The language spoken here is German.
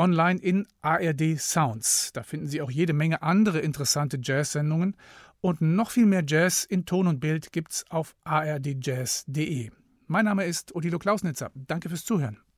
online in ARD Sounds. Da finden Sie auch jede Menge andere interessante Jazz-Sendungen. Und noch viel mehr Jazz in Ton und Bild gibt's auf ardjazz.de. Mein Name ist Odilo Klausnitzer. Danke fürs Zuhören.